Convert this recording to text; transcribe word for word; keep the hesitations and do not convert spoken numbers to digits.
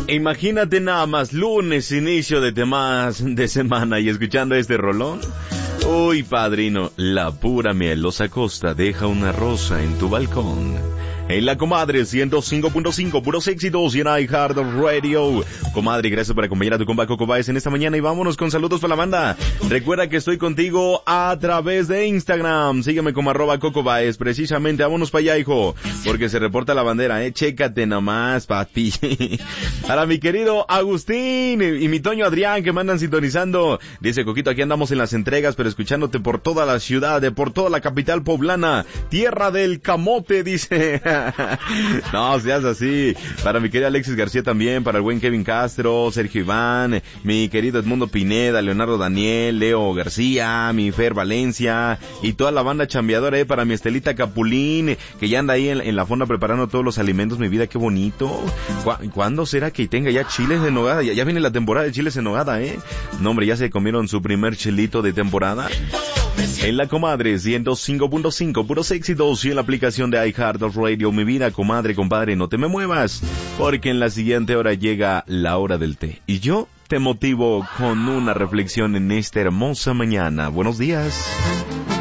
Imagínate nada más, lunes, inicio de temas de semana y escuchando este rolón. Uy, padrino, la pura mielosa costa deja una rosa en tu balcón. En la comadre ciento cinco punto cinco, puros éxitos y en iHeart Radio. Comadre, gracias por acompañar a tu compa Coco Baez en esta mañana y vámonos con saludos para la banda. Recuerda que estoy contigo a través de Instagram. Sígueme como arroba Coco Baez, precisamente. Vámonos para allá, hijo, porque se reporta la bandera, eh. Chécate nomás, papi. Para mi querido Agustín y mi Toño Adrián que me andan sintonizando. Dice Coquito, aquí andamos en las entregas, pero escuchándote por toda la ciudad, por toda la capital poblana. Tierra del camote, dice. No seas así. Para mi querido Alexis García también, para el buen Kevin Castro, Sergio Iván, mi querido Edmundo Pineda, Leonardo Daniel, Leo García, mi Fer Valencia y toda la banda chambeadora, eh, para mi Estelita Capulín, que ya anda ahí en, en la fonda preparando todos los alimentos. Mi vida, qué bonito. ¿Cu- ¿Cuándo será que tenga ya chiles de nogada? Ya, ya viene la temporada de chiles en nogada, eh. No, hombre, ya se comieron su primer chilito de temporada. En la comadre ciento cinco punto cinco, puros éxitos y en la aplicación de iHeart Radio. Mi vida, comadre, compadre, no te me muevas, porque en la siguiente hora llega la hora del té. Y yo te motivo con una reflexión en esta hermosa mañana. Buenos días.